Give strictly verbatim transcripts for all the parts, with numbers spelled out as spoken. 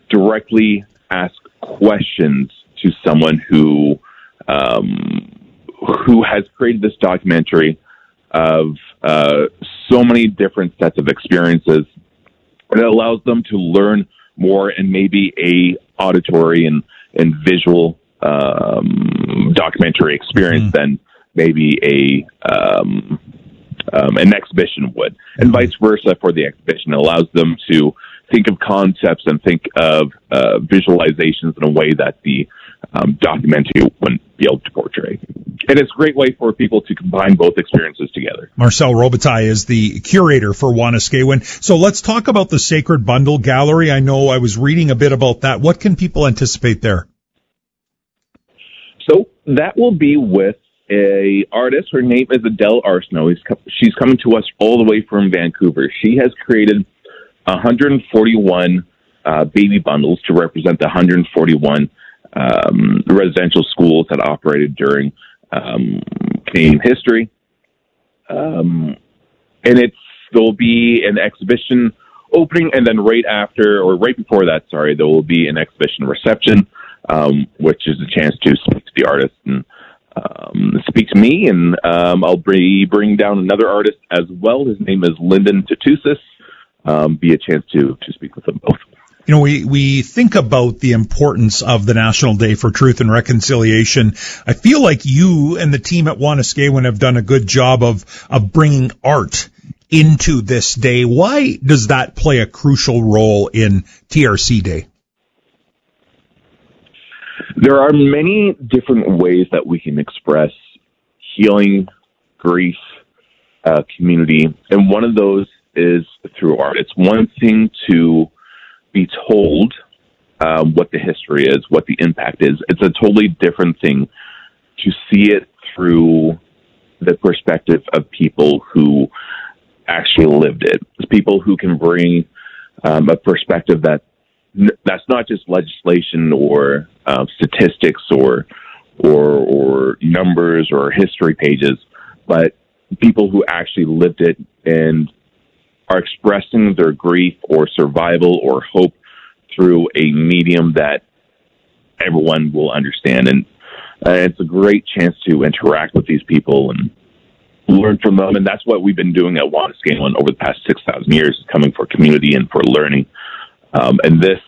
directly ask questions to someone who um, who has created this documentary of uh, so many different sets of experiences. It allows them to learn more in maybe a auditory and, and visual um, documentary experience mm-hmm. than maybe a um, um, an exhibition would, and vice versa for the exhibition. It allows them to think of concepts and think of uh, visualizations in a way that the um, documentary wouldn't be able to portray. And it's a great way for people to combine both experiences together. Marcel Robitaille is the curator for Wanuskewin. So let's talk about the Sacred Bundle Gallery. I know I was reading a bit about that. What can people anticipate there? So that will be with a artist. Her name is Adele Arsenault. She's coming to us all the way from Vancouver. She has created one hundred forty-one uh, baby bundles to represent the one hundred forty-one um, residential schools that operated during um, Canadian history. Um, and it's there will be an exhibition opening, and then right after, or right before that, sorry, there will be an exhibition reception, um, which is a chance to speak to the artist and um, speak to me. And um, I'll be bringing down another artist as well. His name is Lyndon Tatusis. Um, be a chance to, to speak with them both. You know, we, we think about the importance of the National Day for Truth and Reconciliation. I feel like you and the team at Wanuskewin have done a good job of, of bringing art into this day. Why does that play a crucial role in T R C Day? There are many different ways that we can express healing, grief, uh, community, and one of those is through art. It's one thing to be told um, what the history is, what the impact is. It's a totally different thing to see it through the perspective of people who actually lived it. It's people who can bring um, a perspective that that's not just legislation or uh, statistics or or or numbers or history pages, but people who actually lived it and are expressing their grief or survival or hope through a medium that everyone will understand. And uh, it's a great chance to interact with these people and learn from them. And that's what we've been doing at Wanuskewin over the past six thousand years, coming for community and for learning. Um, and this,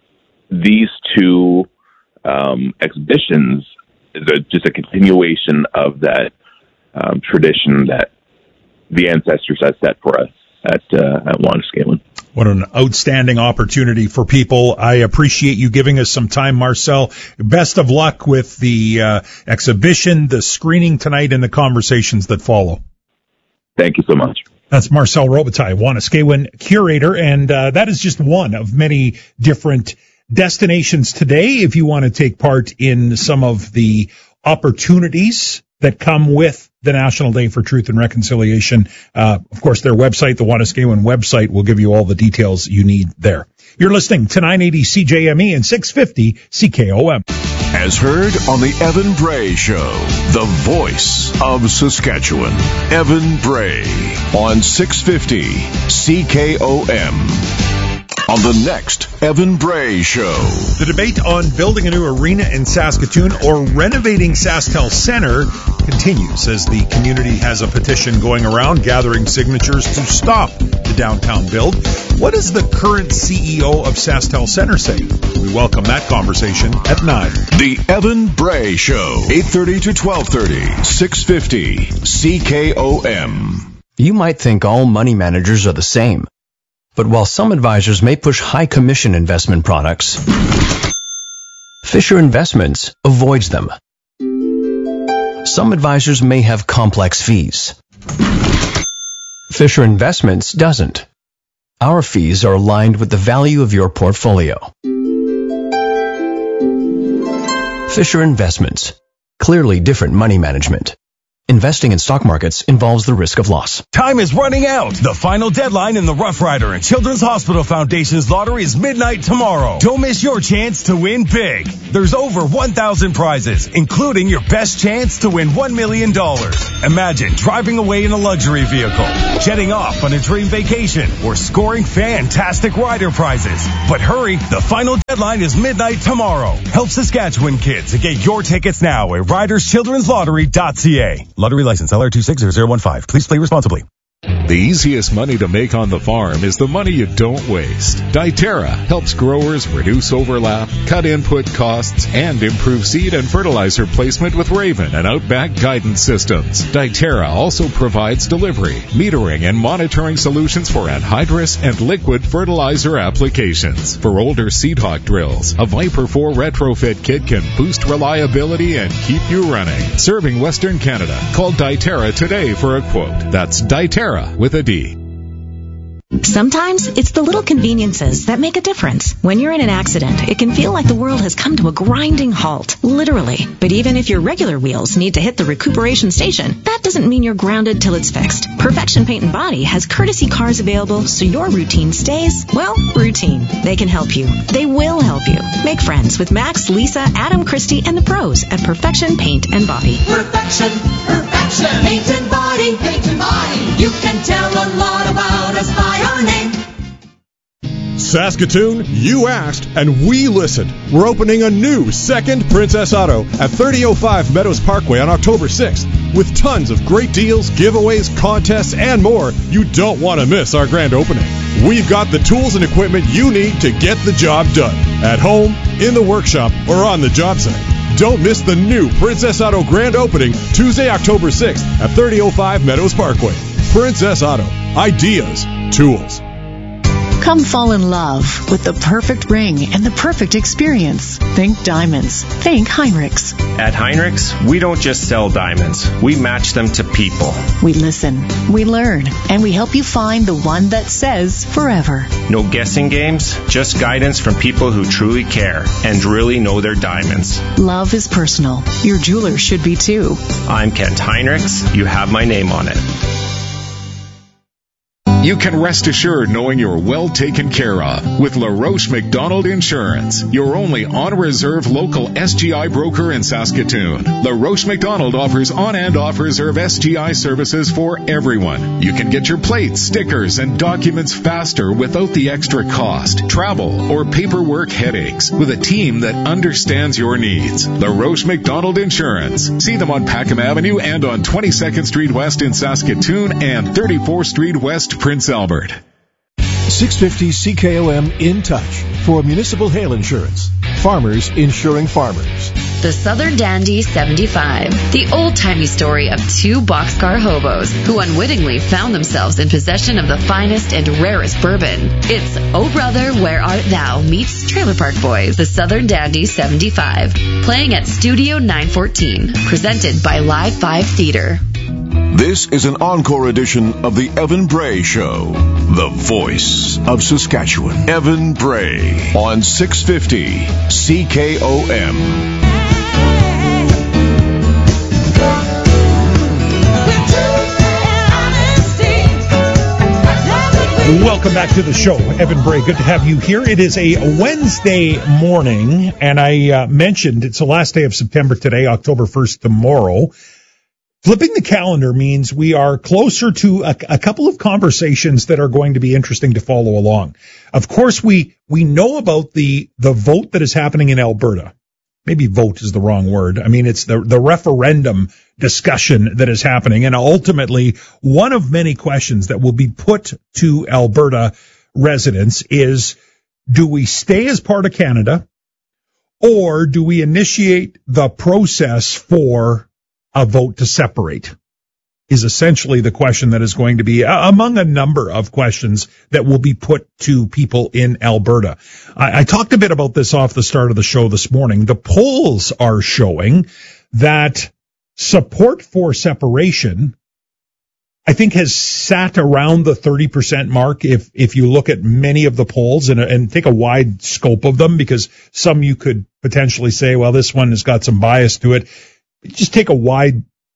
these two um, exhibitions is a, just a continuation of that um, tradition that the ancestors have set for us at uh, at Wanuskewin. What an outstanding opportunity for people. I appreciate you giving us some time, Marcel. Best of luck with the uh, exhibition, the screening tonight, and the conversations that follow. Thank you so much. That's Marcel Robitaille, Wanuskewin curator, and uh, that is just one of many different destinations today. If you want to take part in some of the opportunities that come with the National Day for Truth and Reconciliation. Uh, of course, their website, the Wanuskewin website, will give you all the details you need there. You're listening to nine eighty C J M E and six fifty C K O M. As heard on the Evan Bray Show, the voice of Saskatchewan. Evan Bray on six fifty C K O M. On the next Evan Bray Show. The debate on building a new arena in Saskatoon or renovating SaskTel Centre continues as the community has a petition going around gathering signatures to stop the downtown build. What does the current C E O of SaskTel Centre say? We welcome that conversation at nine. The Evan Bray Show, eight thirty to twelve thirty, six fifty C K O M. You might think all money managers are the same. But while some advisors may push high commission investment products, Fisher Investments avoids them. Some advisors may have complex fees. Fisher Investments doesn't. Our fees are aligned with the value of your portfolio. Fisher Investments. Clearly different money management. Investing in stock markets involves the risk of loss. Time is running out. The final deadline in the Rough Rider and Children's Hospital Foundation's lottery is midnight tomorrow. Don't miss your chance to win big. There's over one thousand prizes, including your best chance to win one million dollars. Imagine driving away in a luxury vehicle, jetting off on a dream vacation, or scoring fantastic rider prizes. But hurry, the final deadline is midnight tomorrow. Help Saskatchewan kids and get your tickets now at riders children's lottery dot c a. Lottery license L R two six zero zero one five. Please play responsibly. The easiest money to make on the farm is the money you don't waste. Diterra helps growers reduce overlap, cut input costs, and improve seed and fertilizer placement with Raven and Outback guidance systems. Diterra also provides delivery, metering, and monitoring solutions for anhydrous and liquid fertilizer applications. For older SeedHawk drills, a Viper four retrofit kit can boost reliability and keep you running. Serving Western Canada. Call Diterra today for a quote. That's Diterra with a D. Sometimes it's the little conveniences that make a difference. When you're in an accident, it can feel like the world has come to a grinding halt, literally. But even if your regular wheels need to hit the recuperation station, that doesn't mean you're grounded till it's fixed. Perfection Paint and Body has courtesy cars available so your routine stays, well, routine. They can help you. They will help you. Make friends with Max, Lisa, Adam, Christy, and the pros at Perfection Paint and Body. Perfection, perfection, paint and body, paint and body. You can tell a lot about us by our name. Saskatoon, you asked and we listened. We're opening a new second Princess Auto at thirty oh five Meadows Parkway on October sixth with tons of great deals, giveaways, contests, and more. You don't want to miss our grand opening. We've got the tools and equipment you need to get the job done at home, in the workshop, or on the job site. Don't miss the new Princess Auto grand opening Tuesday, October sixth at thirty oh five Meadows Parkway. Princess Auto. Ideas. Tools. Come fall in love with the perfect ring and the perfect experience. Think diamonds. Think Heinrichs. At Heinrichs, we don't just sell diamonds. We match them to people. We listen, we learn, and we help you find the one that says forever. No guessing games, just guidance from people who truly care and really know their diamonds. Love is personal. Your jeweler should be too. I'm Kent Heinrichs. You have my name on it. You can rest assured knowing you're well taken care of with LaRoche McDonald Insurance, your only on-reserve local S G I broker in Saskatoon. LaRoche McDonald offers on- and off-reserve S G I services for everyone. You can get your plates, stickers, and documents faster without the extra cost, travel, or paperwork headaches with a team that understands your needs. LaRoche McDonald Insurance. See them on Packham Avenue and on twenty-second Street West in Saskatoon and thirty-fourth Street West, Prince Albert. six fifty C K O M in touch for municipal hail insurance. Farmers insuring farmers. The Southern Dandy seventy-five, the old-timey story of two boxcar hobos who unwittingly found themselves in possession of the finest and rarest bourbon. It's Oh Brother, Where Art Thou meets Trailer Park Boys, the Southern Dandy seventy-five, playing at Studio nine fourteen, presented by Live five Theater. This is an encore edition of the Evan Bray Show, the voice of Saskatchewan. Evan Bray on six fifty C K O M. Welcome back to the show. Evan Bray, good to have you here. It is a Wednesday morning, and I uh, mentioned it's the last day of September today, October first tomorrow. Flipping the calendar means we are closer to a, a couple of conversations that are going to be interesting to follow along. Of course, we we know about the the vote that is happening in Alberta. Maybe vote is the wrong word. I mean, it's the the referendum discussion that is happening, and ultimately one of many questions that will be put to Alberta residents is, do we stay as part of Canada, or do we initiate the process for a vote to separate? Is essentially the question that is going to be uh, among a number of questions that will be put to people in Alberta. I, I talked a bit about this off the start of the show this morning. The polls are showing that support for separation, I think, has sat around the thirty percent mark if if you look at many of the polls and, and take a wide scope of them, because some you could potentially say, well, this one has got some bias to it. Just take a wide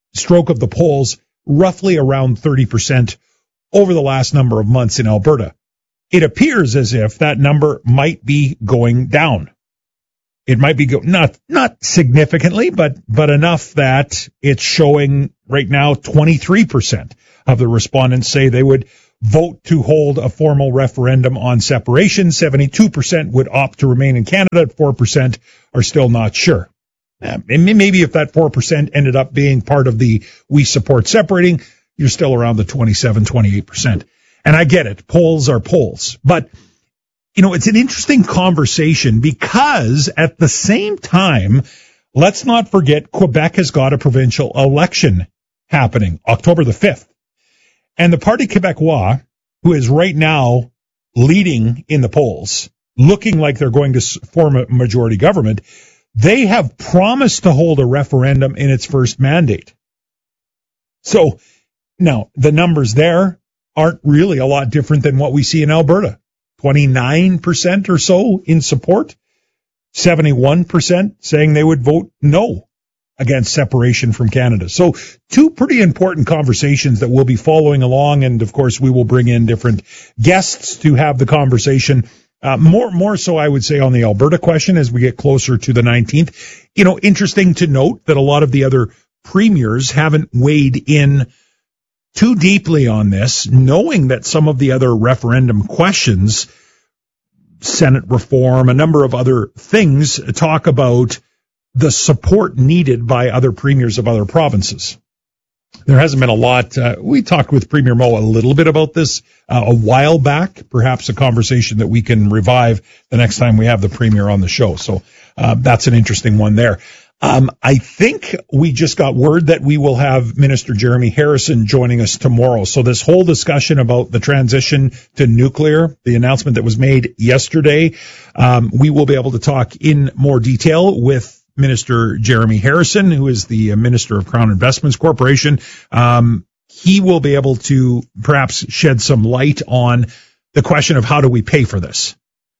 stroke of the polls, roughly around thirty percent over the last number of months in Alberta. It appears as if that number might be going down. It might be go, not not significantly, but but enough that it's showing right now twenty-three percent of the respondents say they would vote to hold a formal referendum on separation. seventy-two percent would opt to remain in Canada. four percent are still not sure. Uh, maybe if that four percent ended up being part of the we support separating, you're still around the twenty-seven, twenty-eight percent. And I get it. Polls are polls. But, you know, it's an interesting conversation because at the same time, let's not forget Quebec has got a provincial election happening October the fifth. And the Parti Québécois, who is right now leading in the polls, looking like they're going to form a majority government, they have promised to hold a referendum in its first mandate. So, now, the numbers there aren't really a lot different than what we see in Alberta. twenty-nine percent or so in support, seventy-one percent saying they would vote no against separation from Canada. So two pretty important conversations that we'll be following along, and of course we will bring in different guests to have the conversation. Uh, more, more so I would say on the Alberta question as we get closer to the nineteenth. You know, interesting to note that a lot of the other premiers haven't weighed in too deeply on this, knowing that some of the other referendum questions, Senate reform, a number of other things, talk about the support needed by other premiers of other provinces. There hasn't been a lot. Uh, we talked with Premier Moe a little bit about this uh, a while back, perhaps a conversation that we can revive the next time we have the Premier on the show. So uh, that's an interesting one there. Um, I think we just got word that we will have Minister Jeremy Harrison joining us tomorrow. So this whole discussion about the transition to nuclear, the announcement that was made yesterday, um, we will be able to talk in more detail with Minister Jeremy Harrison, who is the Minister of Crown Investments Corporation. Um, he will be able to perhaps shed some light on the question of how do we pay for this?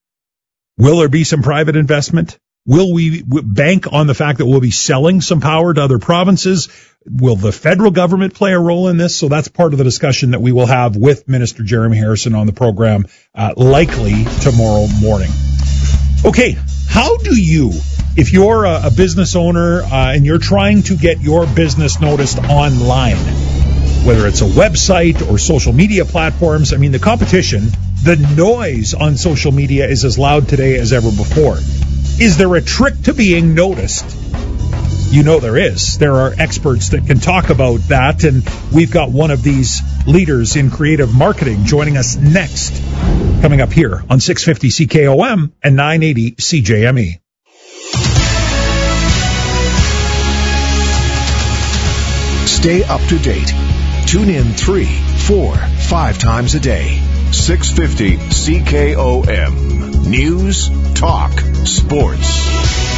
Will there be some private investment? Will we bank on the fact that we'll be selling some power to other provinces? Will the federal government play a role in this? So that's part of the discussion that we will have with Minister Jeremy Harrison on the program, uh, likely tomorrow morning. Okay, how do you, if you're a, a business owner uh, and you're trying to get your business noticed online, whether it's a website or social media platforms, I mean, the competition, the noise on social media is as loud today as ever before. Is there a trick to being noticed? You know there is. There are experts that can talk about that, and we've got one of these leaders in creative marketing joining us next, coming up here on six fifty C K O M and nine eighty C J M E. Stay up to date. Tune in three, four, five times a day. six fifty C K O M. News, talk, sports.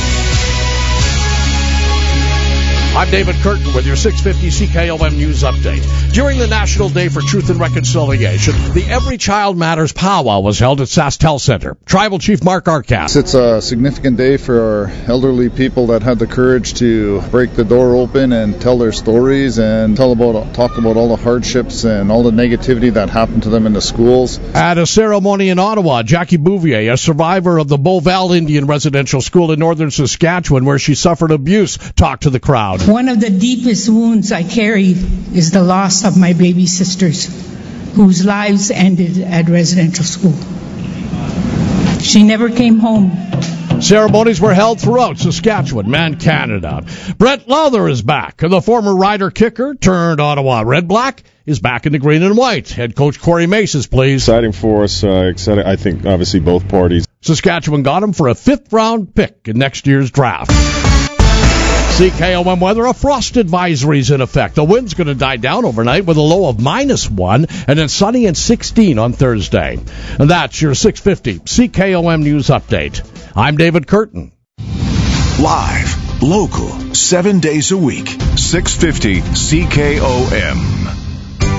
I'm David Curtin with your six fifty C K O M News Update. During the National Day for Truth and Reconciliation, the Every Child Matters powwow was held at SaskTel Center. Tribal Chief Mark Arcas. It's a significant day for our elderly people that had the courage to break the door open and tell their stories and tell about, talk about all the hardships and all the negativity that happened to them in the schools. At a ceremony in Ottawa, Jackie Bouvier, a survivor of the Beauval Indian Residential School in northern Saskatchewan, where she suffered abuse, talked to the crowd. One of the deepest wounds I carry is the loss of my baby sisters, whose lives ended at residential school. She never came home. Ceremonies were held throughout Saskatchewan and Canada. Brett Lowther is back. The former Rider kicker turned Ottawa Red Black is back in the green and white. Head coach Corey Mace is pleased. Exciting for us. Uh, exciting. I think obviously both parties. Saskatchewan got him for a fifth round pick in next year's draft. C K O M weather, a frost advisory is in effect. The wind's going to die down overnight with a low of minus one, and then sunny and sixteen on Thursday. And that's your six fifty C K O M News Update. I'm David Curtin. Live, local, seven days a week, six fifty C K O M.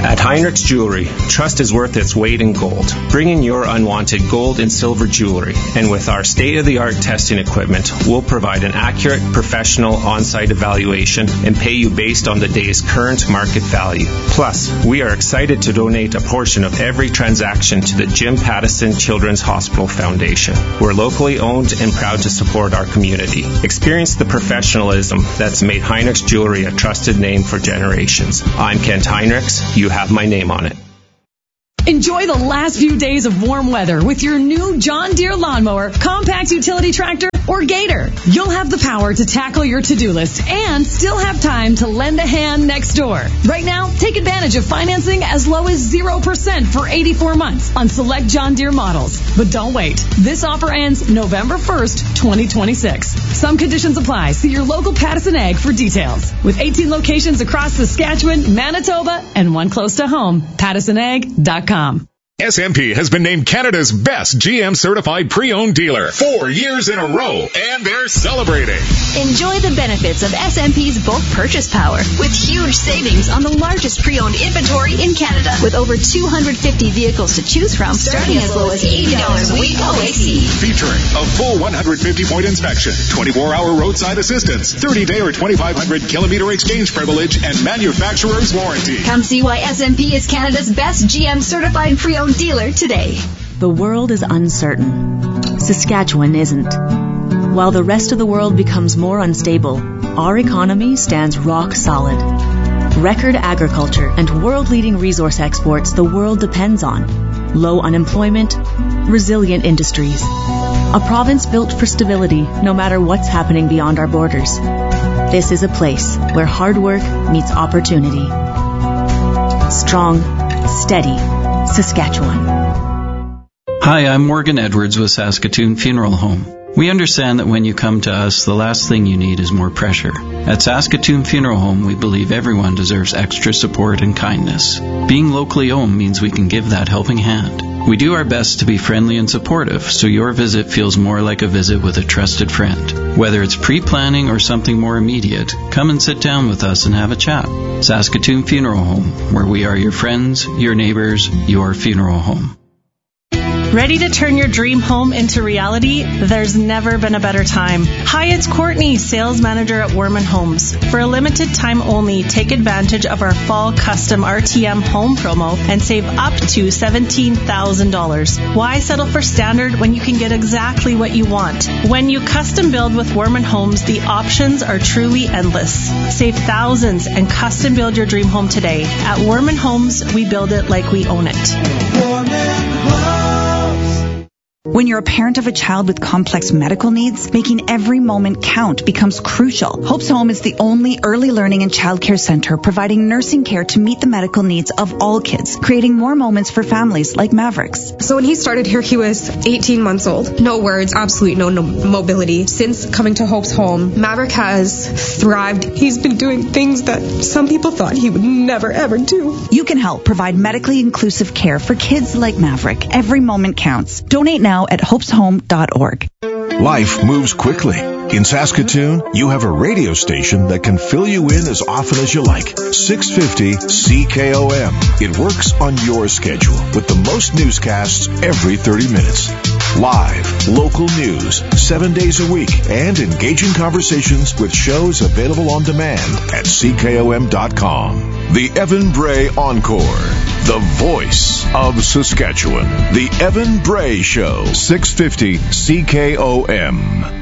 At Heinrichs Jewelry, trust is worth its weight in gold. Bring in your unwanted gold and silver jewelry, and with our state-of-the-art testing equipment, we'll provide an accurate, professional on-site evaluation and pay you based on the day's current market value. Plus, we are excited to donate a portion of every transaction to the Jim Pattison Children's Hospital Foundation. We're locally owned and proud to support our community. Experience the professionalism that's made Heinrichs Jewelry a trusted name for generations. I'm Kent Heinrichs. You have my name on it. Enjoy the last few days of warm weather with your new John Deere lawnmower, compact utility tractor, or Gator. You'll have the power to tackle your to-do list and still have time to lend a hand next door. Right now, take advantage of financing as low as zero percent for eighty-four months on select John Deere models. But don't wait. This offer ends November first, twenty twenty-six. Some conditions apply. See your local Pattison Ag for details. With eighteen locations across Saskatchewan, Manitoba, and one close to home, Pattison Ag dot com. S M P has been named Canada's best G M certified pre-owned dealer four years in a row, and they're celebrating. Enjoy the benefits of S M P's bulk purchase power with huge savings on the largest pre-owned inventory in Canada. With over two hundred fifty vehicles to choose from, starting as low as eighty dollars a week O A C. Featuring a full one hundred fifty point inspection, twenty-four hour roadside assistance, thirty day or twenty-five hundred kilometer exchange privilege, and manufacturer's warranty. Come see why S M P is Canada's best G M certified pre-owned dealer today. The world is uncertain. Saskatchewan isn't. While the rest of the world becomes more unstable, our economy stands rock solid. Record agriculture and world-leading resource exports the world depends on. Low unemployment, resilient industries. A province built for stability no matter what's happening beyond our borders. This is a place where hard work meets opportunity. Strong, steady Saskatchewan. Hi, I'm Morgan Edwards with Saskatoon Funeral Home. We understand that when you come to us, the last thing you need is more pressure. At Saskatoon Funeral Home, we believe everyone deserves extra support and kindness. Being locally owned means we can give that helping hand. We do our best to be friendly and supportive, so your visit feels more like a visit with a trusted friend. Whether it's pre-planning or something more immediate, come and sit down with us and have a chat. Saskatoon Funeral Home, where we are your friends, your neighbors, your funeral home. Ready to turn your dream home into reality? There's never been a better time. Hi, it's Courtney, sales manager at Werman Homes. For a limited time only, take advantage of our fall custom R T M home promo and save up to seventeen thousand dollars. Why settle for standard when you can get exactly what you want? When you custom build with Werman Homes, the options are truly endless. Save thousands and custom build your dream home today. At Werman Homes, we build it like we own it. When you're a parent of a child with complex medical needs, making every moment count becomes crucial. Hope's Home is the only early learning and childcare center providing nursing care to meet the medical needs of all kids, creating more moments for families like Mavericks. So when he started here, he was eighteen months old. No words, absolutely no, no mobility. Since coming to Hope's Home, Maverick has thrived. He's been doing things that some people thought he would never, ever do. You can help provide medically inclusive care for kids like Maverick. Every moment counts. Donate now at hopes home dot org. Life moves quickly. In Saskatoon, you have a radio station that can fill you in as often as you like. six fifty C K O M. It works on your schedule with the most newscasts every thirty minutes. Live, local news, seven days a week, and engaging conversations with shows available on demand at C K O M dot com. The Evan Bray Encore. The voice of Saskatchewan. The Evan Bray Show. six fifty C K O M.